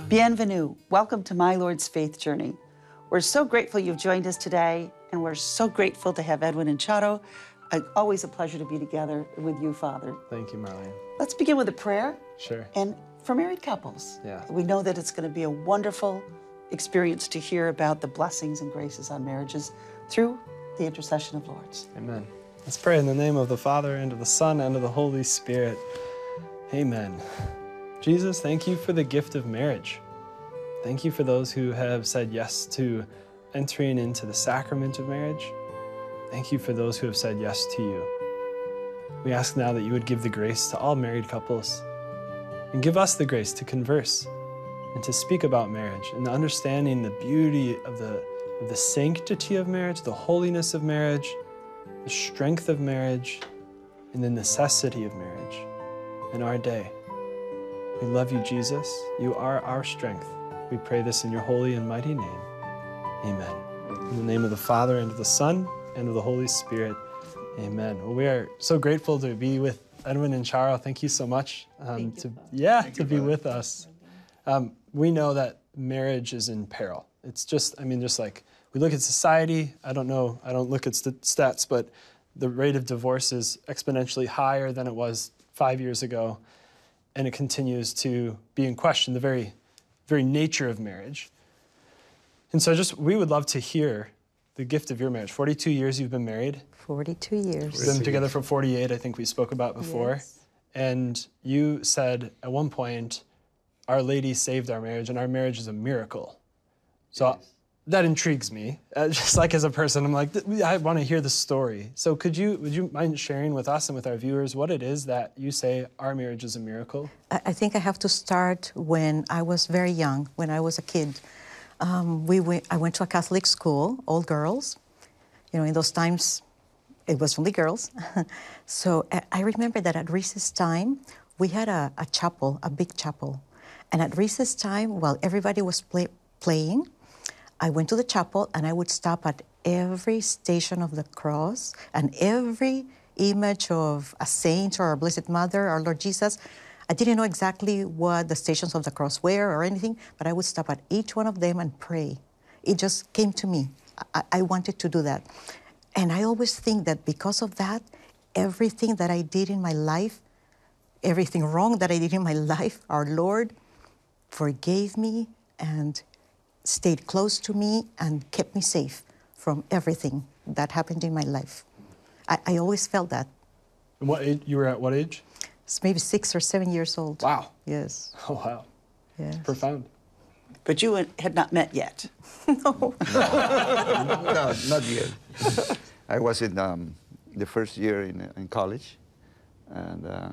Bienvenue. Welcome to My Lord's Faith Journey. We're so grateful you've joined us today, and we're so grateful to have Edwin and Charo. Always a pleasure to be together with you, Father. Thank you, Marlene. Let's begin with a prayer. Sure. And for married couples, Yeah. we know that it's going to be a wonderful experience to hear about the blessings and graces on marriages through the intercession of Lords. Amen. Let's pray in the name of the Father, and of the Son, and of the Holy Spirit. Amen. Jesus, thank you for the gift of marriage. Thank you for those who have said yes to entering into the sacrament of marriage. Thank you for those who have said yes to you. We ask now that you would give the grace to all married couples and give us the grace to converse and to speak about marriage and understanding the beauty of the sanctity of marriage, the holiness of marriage, the strength of marriage, and the necessity of marriage in our day. We love you, Jesus. You are our strength. We pray this in your holy and mighty name. Amen. In the name of the Father, and of the Son, and of the Holy Spirit. Amen. Well, we are so grateful to be with Edwin and Charo. Thank you so much to be with us. We know that marriage is in peril. It's just like we look at society. I don't look at stats, but the rate of divorce is exponentially higher than it was 5 years ago, and it continues to be in question, the very nature of marriage. And so we would love to hear the gift of your marriage. 42 years you've been married. 42 years. We've been together for 48, I think we spoke about before. Yes. And you said at one point, Our Lady saved our marriage, and our marriage is a miracle. So that intrigues me. Just like as a person, I'm like, I want to hear the story. So would you mind sharing with us and with our viewers what it is that you say our marriage is a miracle? I think I have to start when I was very young, when I was a kid. I went to a Catholic school, all girls. You know, in those times, it was only girls. So I remember that at recess time, we had a chapel, a big chapel. And at recess time, while everybody was playing, I went to the chapel and I would stop at every station of the cross and every image of a saint or our Blessed Mother, our Lord Jesus. I didn't know exactly what the stations of the cross were or anything, but I would stop at each one of them and pray. It just came to me. I wanted to do that. And I always think that because of that, everything that I did in my life, everything wrong that I did in my life, our Lord forgave me and stayed close to me and kept me safe from everything that happened in my life. I always felt that. And what age, you were at what age? It's maybe 6 or 7 years old. Wow. Yes. Oh, wow. Yes. Profound. But you had not met yet. No. No, not yet. I was in the first year in college, and